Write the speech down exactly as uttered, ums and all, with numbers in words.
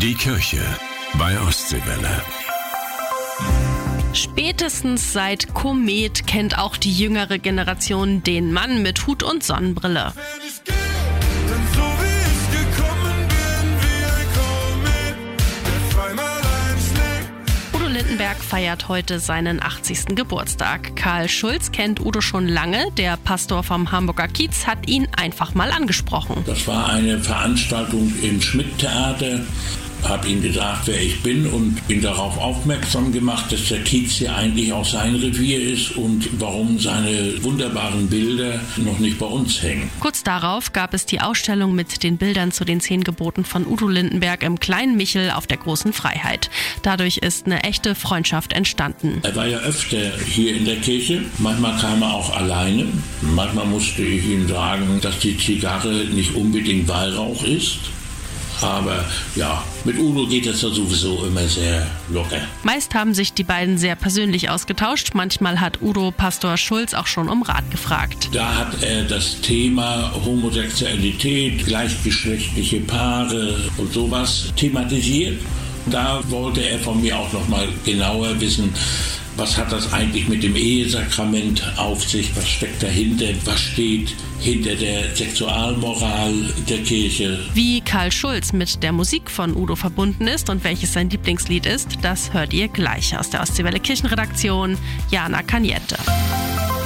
Die Kirche bei Ostseewelle. Spätestens seit Komet kennt auch die jüngere Generation den Mann mit Hut und Sonnenbrille. Udo Lindenberg feiert heute seinen achtzigsten Geburtstag. Karl Schulz kennt Udo schon lange. Der Pastor vom Hamburger Kiez hat ihn einfach mal angesprochen. Das war eine Veranstaltung im Schmidt-Theater. Habe ihm gesagt, wer ich bin und ihn darauf aufmerksam gemacht, dass der Kiez ja eigentlich auch sein Revier ist und warum seine wunderbaren Bilder noch nicht bei uns hängen. Kurz darauf gab es die Ausstellung mit den Bildern zu den zehn Geboten von Udo Lindenberg im Kleinen Michel auf der Großen Freiheit. Dadurch ist eine echte Freundschaft entstanden. Er war ja öfter hier in der Kirche. Manchmal kam er auch alleine. Manchmal musste ich ihm sagen, dass die Zigarre nicht unbedingt Weihrauch ist. Aber ja, mit Udo geht das ja sowieso immer sehr locker. Meist haben sich die beiden sehr persönlich ausgetauscht. Manchmal hat Udo Pastor Schulz auch schon um Rat gefragt. Da hat er das Thema Homosexualität, gleichgeschlechtliche Paare und sowas thematisiert. Da wollte er von mir auch noch mal genauer wissen, was hat das eigentlich mit dem Ehesakrament auf sich? Was steckt dahinter? Was steht hinter der Sexualmoral der Kirche? Wie Karl Schulz mit der Musik von Udo verbunden ist und welches sein Lieblingslied ist, das hört ihr gleich aus der Ostseewelle Kirchenredaktion. Jana Kaniette.